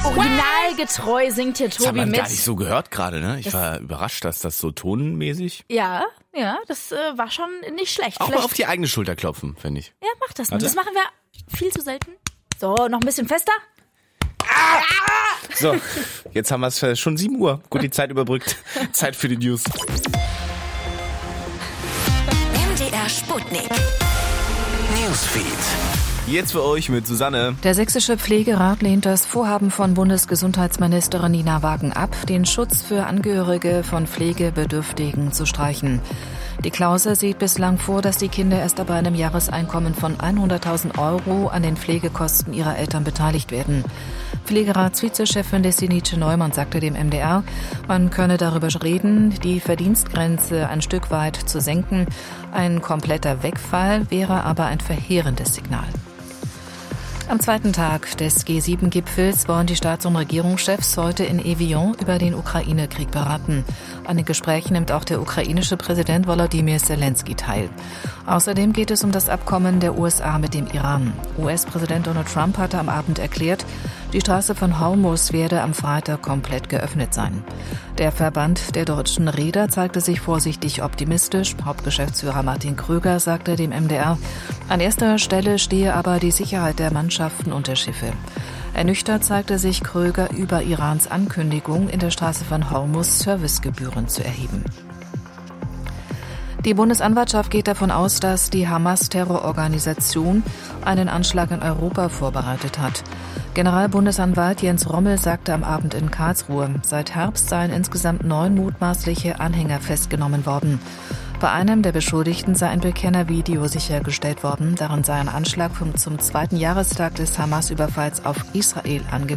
Originalgetreu singt hier Das hat Tobi man mit. gar nicht so gehört gerade, ne? Ich war überrascht, dass das so tonmäßig... Ja, das war schon nicht schlecht. Auch mal auf die eigene Schulter klopfen, finde ich. Ja, mach das mal. Warte. Das machen wir viel zu selten. So, noch ein bisschen fester. So, jetzt haben wir es schon 7 Uhr. Gut, die Zeit überbrückt. Zeit für die News. MDR Sputnik. Newsfeed. Jetzt für euch mit Susanne. Der sächsische Pflegerat lehnt das Vorhaben von Bundesgesundheitsministerin Nina Wagen ab, den Schutz für Angehörige von Pflegebedürftigen zu streichen. Die Klausel sieht bislang vor, dass die Kinder erst ab einem Jahreseinkommen von 100.000 € an den Pflegekosten ihrer Eltern beteiligt werden. Pflegeratsvizechefin Destinice Neumann sagte dem MDR, man könne darüber reden, die Verdienstgrenze ein Stück weit zu senken. Ein kompletter Wegfall wäre aber ein verheerendes Signal. Am zweiten Tag des G7-Gipfels wollen die Staats- und Regierungschefs heute in Evian über den Ukraine-Krieg beraten. An den Gesprächen nimmt auch der ukrainische Präsident Volodymyr Zelensky teil. Außerdem geht es um das Abkommen der USA mit dem Iran. US-Präsident Donald Trump hatte am Abend erklärt, die Straße von Hormuz werde am Freitag komplett geöffnet sein. Der Verband der deutschen Reeder zeigte sich vorsichtig optimistisch. Hauptgeschäftsführer Martin Kröger sagte dem MDR, an erster Stelle stehe aber die Sicherheit der Mannschaften und der Schiffe. Ernüchtert zeigte sich Kröger über Irans Ankündigung, in der Straße von Hormuz Servicegebühren zu erheben. Die Bundesanwaltschaft geht davon aus, dass die Hamas-Terrororganisation einen Anschlag in Europa vorbereitet hat. Generalbundesanwalt Jens Rommel sagte am Abend in Karlsruhe, seit Herbst seien insgesamt 9 mutmaßliche Anhänger festgenommen worden. Bei einem der Beschuldigten sei ein Bekennervideo sichergestellt worden. Darin sei ein Anschlag zum 2. Jahrestag des Hamas-Überfalls auf Israel angekündigt.